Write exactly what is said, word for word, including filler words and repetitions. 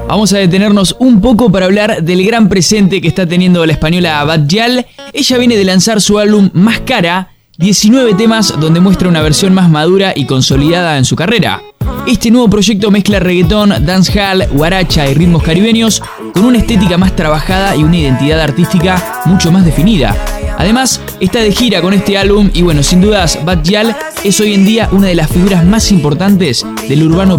Vamos a detenernos un poco para hablar del gran presente que está teniendo la española Bad Gyal. Ella viene de lanzar su álbum Más Cara, diecinueve temas donde muestra una versión más madura y consolidada en su carrera. Este nuevo proyecto mezcla reggaetón, dancehall, guaracha y ritmos caribeños con una estética más trabajada y una identidad artística mucho más definida. Además, está de gira con este álbum y bueno, sin dudas, Bad Gyal es hoy en día una de las figuras más importantes del urbano